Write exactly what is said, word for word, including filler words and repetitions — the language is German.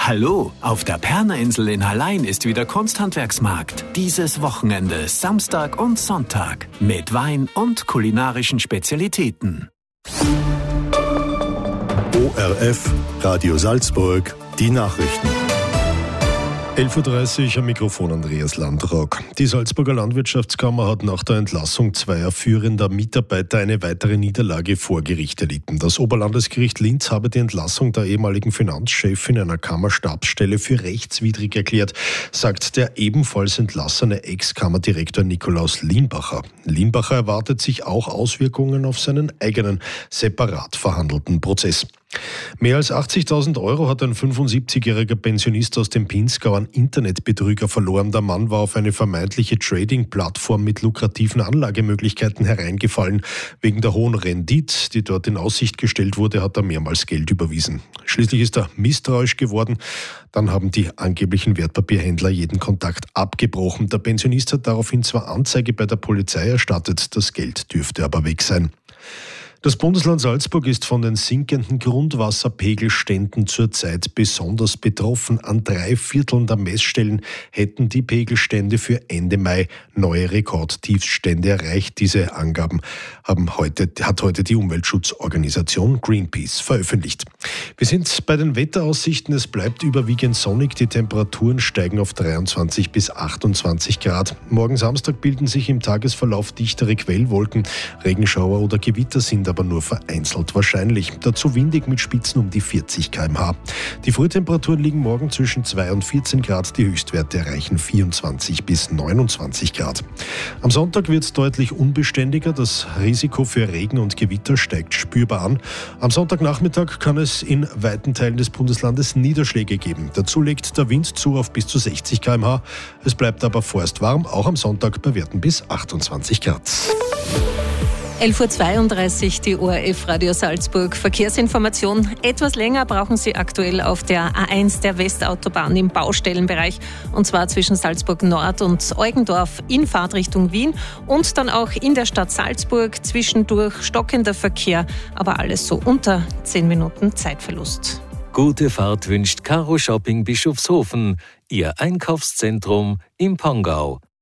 Hallo, auf der Pernerinsel in Hallein ist wieder Kunsthandwerksmarkt. Dieses Wochenende, Samstag und Sonntag. Mit Wein und kulinarischen Spezialitäten. O R F, Radio Salzburg, die Nachrichten. elf Uhr dreißig am Mikrofon Andreas Landrock. Die Salzburger Landwirtschaftskammer hat nach der Entlassung zweier führender Mitarbeiter eine weitere Niederlage vor Gericht erlitten. Das Oberlandesgericht Linz habe die Entlassung der ehemaligen Finanzchefin einer Kammerstabsstelle für rechtswidrig erklärt, sagt der ebenfalls entlassene Ex-Kammerdirektor Nikolaus Lienbacher. Lienbacher erwartet sich auch Auswirkungen auf seinen eigenen separat verhandelten Prozess. Mehr als achtzigtausend Euro hat ein fünfundsiebzigjähriger Pensionist aus dem Pinzgau an Internetbetrüger verloren. Der Mann war auf eine vermeintliche Trading-Plattform mit lukrativen Anlagemöglichkeiten hereingefallen. Wegen der hohen Rendite, die dort in Aussicht gestellt wurde, hat er mehrmals Geld überwiesen. Schließlich ist er misstrauisch geworden. Dann haben die angeblichen Wertpapierhändler jeden Kontakt abgebrochen. Der Pensionist hat daraufhin zwar Anzeige bei der Polizei erstattet, das Geld dürfte aber weg sein. Das Bundesland Salzburg ist von den sinkenden Grundwasserpegelständen zurzeit besonders betroffen. An drei Vierteln der Messstellen hätten die Pegelstände für Ende Mai neue Rekordtiefstände erreicht. Diese Angaben haben heute, hat heute die Umweltschutzorganisation Greenpeace veröffentlicht. Wir sind bei den Wetteraussichten. Es bleibt überwiegend sonnig. Die Temperaturen steigen auf dreiundzwanzig bis achtundzwanzig Grad. Morgen Samstag bilden sich im Tagesverlauf dichtere Quellwolken. Regenschauer oder Gewitter sind aber nur vereinzelt wahrscheinlich. Dazu windig mit Spitzen um die vierzig Kilometer pro Stunde. Die Frühtemperaturen liegen morgen zwischen zwei und vierzehn Grad. Die Höchstwerte erreichen vierundzwanzig bis neunundzwanzig Grad. Am Sonntag wird es deutlich unbeständiger. Das Risiko für Regen und Gewitter steigt spürbar an. Am Sonntagnachmittag kann es in weiten Teilen des Bundeslandes Niederschläge geben. Dazu legt der Wind zu auf bis zu sechzig Kilometer pro Stunde. Es bleibt aber vorerst warm, auch am Sonntag bei Werten bis achtundzwanzig Grad. elf Uhr zweiunddreißig, die O R F Radio Salzburg. Verkehrsinformation. Etwas länger brauchen Sie aktuell auf der A eins der Westautobahn im Baustellenbereich. Und zwar zwischen Salzburg Nord und Eugendorf in Fahrtrichtung Wien. Und dann auch in der Stadt Salzburg zwischendurch stockender Verkehr. Aber alles so unter zehn Minuten Zeitverlust. Gute Fahrt wünscht Caro Shopping Bischofshofen. Ihr Einkaufszentrum im Pongau.